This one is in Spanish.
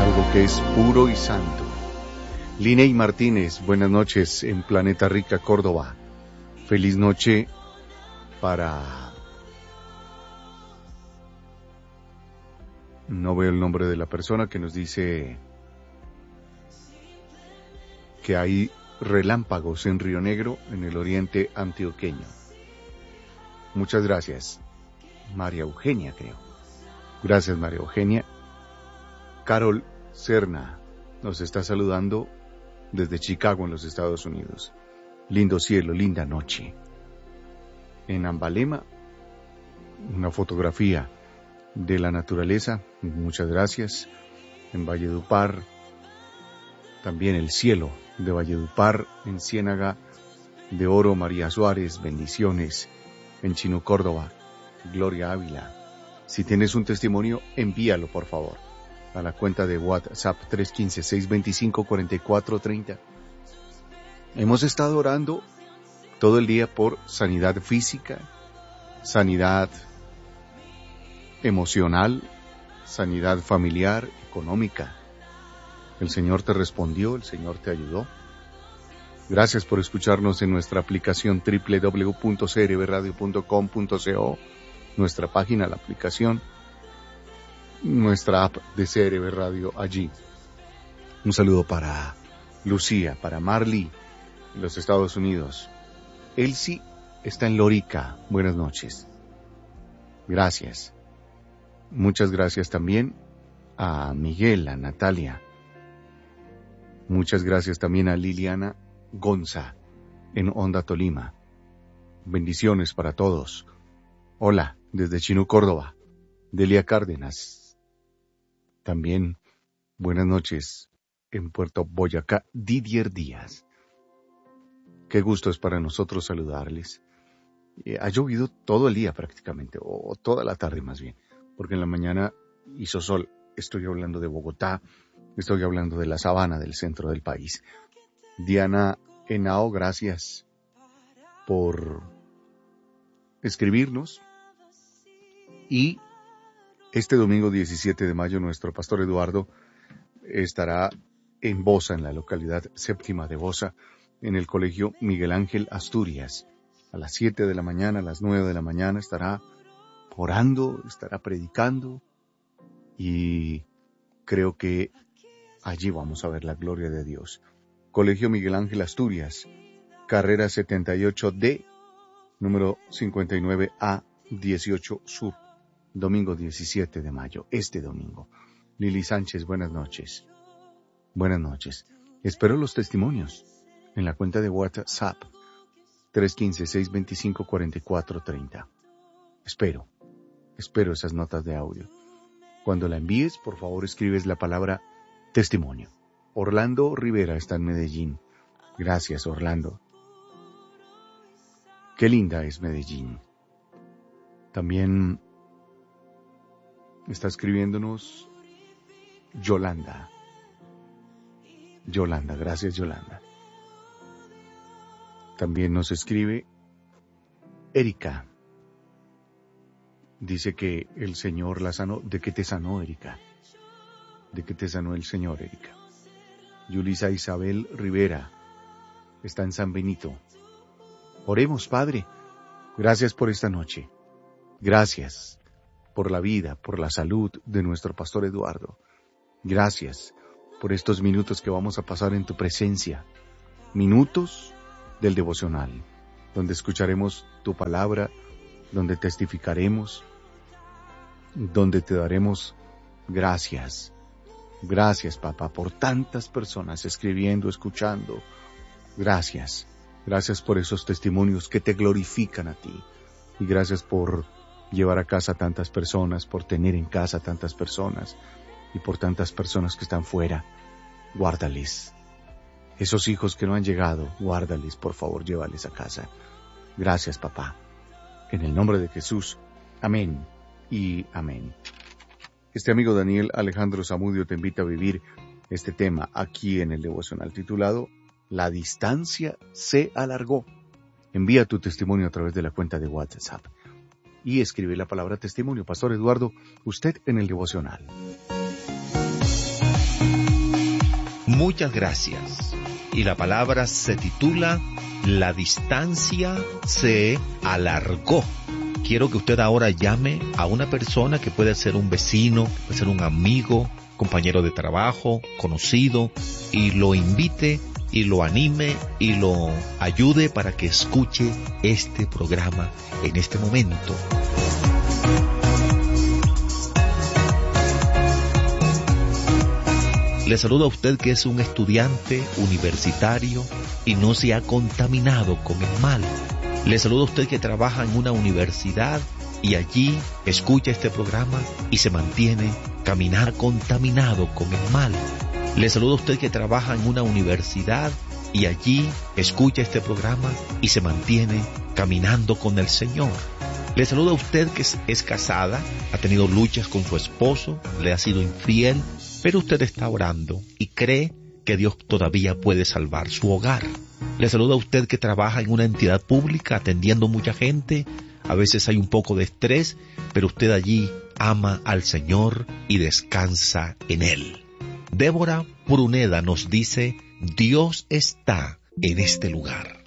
algo que es puro y santo. Liney Martínez, buenas noches en Planeta Rica, Córdoba. Feliz noche para... No veo el nombre de la persona que nos dice que hay relámpagos en Río Negro, en el oriente antioqueño. Muchas gracias. María Eugenia, creo. Gracias, María Eugenia. Carol Serna nos está saludando desde Chicago, en los Estados Unidos. Lindo cielo, linda noche. En Ambalema, una fotografía de la naturaleza. Muchas gracias. En Valledupar, también el cielo de Valledupar. En Ciénaga de Oro, María Suárez, bendiciones. En Chino, Córdoba, Gloria Ávila. Si tienes un testimonio, envíalo, por favor, a la cuenta de WhatsApp 315-625-4430. Hemos estado orando todo el día por sanidad física, sanidad emocional, sanidad familiar, económica. El Señor te respondió, el Señor te ayudó. Gracias por escucharnos en nuestra aplicación www.crbradio.com.co, nuestra página, la aplicación, nuestra app de CRB Radio allí. Un saludo para Lucía, para Marley, en los Estados Unidos. Elsie está en Lorica. Buenas noches. Gracias. Muchas gracias también a Miguel, a Natalia. Muchas gracias también a Liliana Gonza en Honda, Tolima. Bendiciones para todos. Hola, desde Chino, Córdoba. Delia Cárdenas. También buenas noches en Puerto Boyacá, Didier Díaz. Qué gusto es para nosotros saludarles. Ha llovido todo el día prácticamente, o toda la tarde más bien, porque en la mañana hizo sol. Estoy hablando de Bogotá, estoy hablando de la sabana del centro del país. Diana Henao, gracias por escribirnos. Y este domingo 17 de mayo nuestro pastor Eduardo estará en Bosa, en la localidad séptima de Bosa, en el Colegio Miguel Ángel Asturias. A las 7 de la mañana, a las 9 de la mañana estará orando, estará predicando y creo que allí vamos a ver la gloria de Dios. Colegio Miguel Ángel Asturias, carrera 78D, número 59A, 18 Sur, domingo 17 de mayo, este domingo. Lili Sánchez, buenas noches. Buenas noches. Espero los testimonios en la cuenta de WhatsApp 315-625-4430. Espero esas notas de audio. Cuando la envíes, por favor, escribes la palabra testimonio. Orlando Rivera está en Medellín. Gracias, Orlando. Qué linda es Medellín. También está escribiéndonos Yolanda. Yolanda, gracias, Yolanda. También nos escribe Erika. Dice que el Señor la sanó. ¿De qué te sanó, Erika? ¿De qué te sanó el Señor, Erika? Yulisa Isabel Rivera está en San Benito. Oremos, Padre. Gracias por esta noche. Gracias por la vida, por la salud de nuestro pastor Eduardo. Gracias por estos minutos que vamos a pasar en tu presencia. Minutos del devocional, donde escucharemos tu palabra, donde testificaremos, donde te daremos gracias. Gracias, papá, por tantas personas escribiendo, escuchando. Gracias. Gracias por esos testimonios que te glorifican a ti. Y gracias por llevar a casa a tantas personas, por tener en casa a tantas personas y por tantas personas que están fuera. Guárdales. Esos hijos que no han llegado, guárdales, por favor, llévales a casa. Gracias, papá. En el nombre de Jesús. Amén y amén. Este amigo Daniel Alejandro Zamudio te invita a vivir este tema aquí en el devocional titulado La distancia se alargó. Envía tu testimonio a través de la cuenta de WhatsApp y escribe la palabra testimonio. Pastor Eduardo, usted en el devocional. Muchas gracias. Y la palabra se titula La distancia se alargó. Quiero que usted ahora llame a una persona que puede ser un vecino, puede ser un amigo, compañero de trabajo, conocido, y lo invite y lo anime y lo ayude para que escuche este programa en este momento. Le saludo a usted que es un estudiante universitario y no se ha contaminado con el mal. Le saludo a usted que trabaja en una universidad y allí escucha este programa y se mantiene contaminado con el mal. Le saludo a usted que trabaja en una universidad y allí escucha este programa y se mantiene caminando con el Señor. Le saludo a usted que es casada, ha tenido luchas con su esposo, le ha sido infiel, pero usted está orando y cree que Dios todavía puede salvar su hogar. Le saludo a usted que trabaja en una entidad pública atendiendo mucha gente. A veces hay un poco de estrés, pero usted allí ama al Señor y descansa en Él. Débora Pruneda nos dice, Dios está en este lugar.